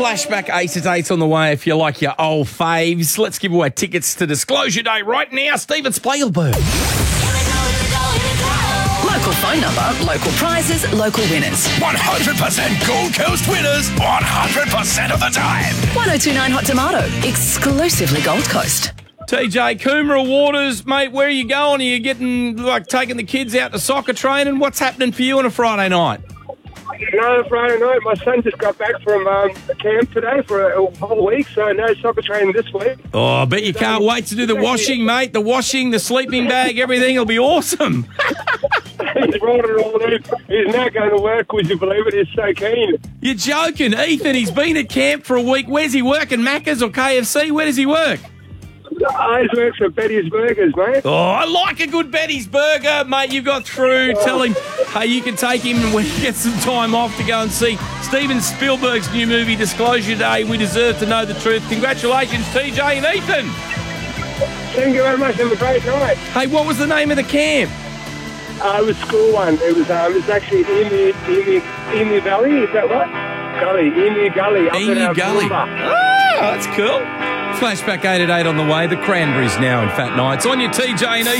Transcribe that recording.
Flashback 8 at 8 on the way if you like your old faves. Let's give away tickets to Disclosure Day right now. Steven Spielberg. Local phone number, local prizes, local winners. 100% Gold Coast winners, 100% of the time. 1029 Hot Tomato, exclusively Gold Coast. TJ, Coomera Waters, mate, where are you going? Are you getting, taking the kids out to soccer training? What's happening for you on a Friday night? No, Friday night. My son just got back from camp today for a whole week, so no soccer training this week. Oh, I bet you can't wait to do the washing, mate. The washing, the sleeping bag, everything will be awesome. He's brought it all in. He's now going to work, would you believe it? He's so keen. You're joking. Ethan, he's been at camp for a week. Where's he working? Macca's or KFC? Where does he work? I work for Betty's Burgers, mate. Oh, I like a good Betty's burger, mate. You got through. Tell him, hey, you can take him when he gets some time off to go and see Steven Spielberg's new movie, Disclosure Day. We deserve to know the truth. Congratulations, TJ and Ethan. Thank you very much. Have a great night. Hey, what was the name of the camp? It was school one. It was actually Emu Valley. Is that right? Gully. Emu Gully. Emu Gully. Oh, that's cool. Flashback 8 at 8 on the way. The Cranberries now in Fat Nights. On your TJ and Ethan.